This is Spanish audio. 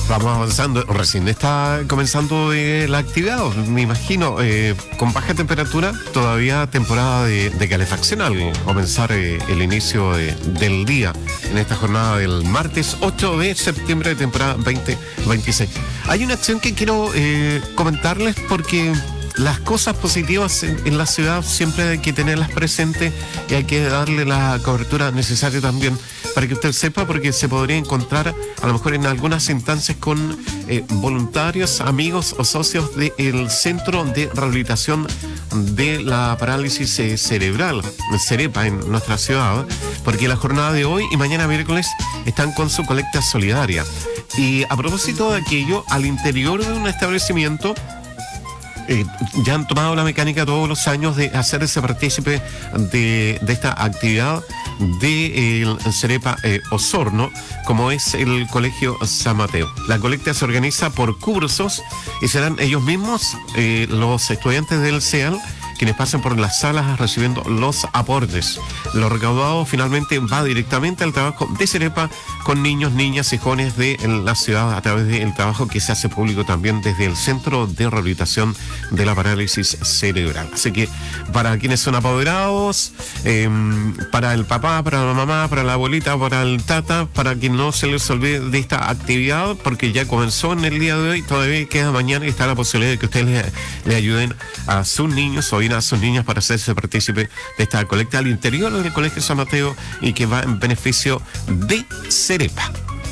Vamos avanzando, recién está comenzando la actividad, me imagino, con baja temperatura, todavía temporada de calefacción al comenzar el inicio del día en esta jornada del martes 8 de septiembre de temporada 2026. Hay una acción que quiero comentarles porque las cosas positivas en la ciudad siempre hay que tenerlas presentes y hay que darle la cobertura necesaria también para que usted sepa, porque se podría encontrar a lo mejor en algunas instancias con voluntarios, amigos o socios del Centro de Rehabilitación de la Parálisis Cerebral, CEREPA, en nuestra ciudad, porque la jornada de hoy y mañana miércoles están con su colecta solidaria. Y a propósito de aquello, al interior de un establecimiento, ya han tomado la mecánica todos los años de hacerse partícipe de esta actividad del CEREPA Osorno, como es el Colegio San Mateo. La colecta se organiza por cursos y serán ellos mismos, los estudiantes del CEAL, quienes pasen por las salas recibiendo los aportes. Lo recaudado finalmente va directamente al trabajo de CEREPA con niños, niñas y jóvenes de la ciudad a través del trabajo que se hace público también desde el Centro de Rehabilitación de la Parálisis Cerebral. Así que para quienes son apoderados, para el papá, para la mamá, para la abuelita, para el tata, para que no se les olvide de esta actividad, porque ya comenzó en el día de hoy, todavía queda mañana y está la posibilidad de que ustedes le ayuden a sus niños o bien a sus niñas para hacerse partícipe de esta colecta al interior del Colegio San Mateo y que va en beneficio de CEREPA.